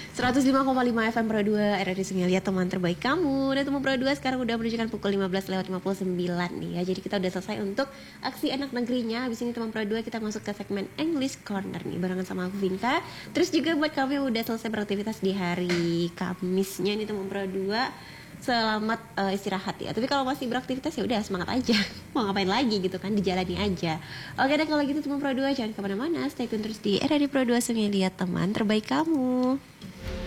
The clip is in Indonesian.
105,5 FM Pro 2 RRI Sungai Liat, teman terbaik kamu. Dan teman Pro 2 sekarang udah menunjukkan pukul 15:59 nih ya. Jadi kita udah selesai untuk aksi anak negerinya. Habis ini teman Pro 2 kita masuk ke segmen English Corner nih barengan sama aku Vinka. Terus juga buat kamu yang udah selesai beraktivitas di hari Kamisnya nih teman Pro 2, selamat istirahat ya. Tapi kalau masih beraktivitas ya udah semangat aja. Mau ngapain lagi gitu kan, dijalani aja. Oke deh kalau gitu teman Pro 2 jangan kemana-mana, stay tune terus di RRI Pro 2 Sungai Liat, teman terbaik kamu.